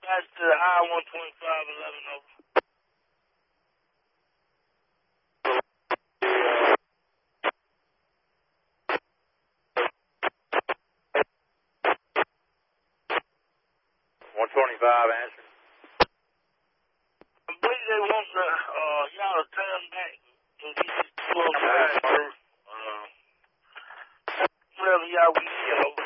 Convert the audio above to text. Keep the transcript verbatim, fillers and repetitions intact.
dispatch to the I one twenty-five eleven over. one twenty-five, answer. I believe they want the, uh, y'all to turn back.